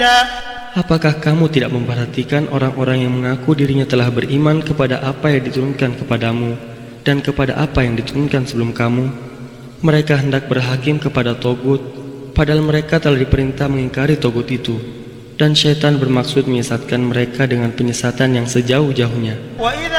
Apakah kamu tidak memperhatikan orang-orang yang mengaku dirinya telah beriman kepada apa yang diturunkan kepadamu dan kepada apa yang diturunkan sebelum kamu? Mereka hendak berhakim kepada togut, padahal mereka telah diperintah mengingkari togut itu. Dan syaitan bermaksud menyesatkan mereka dengan penyesatan yang sejauh-jauhnya.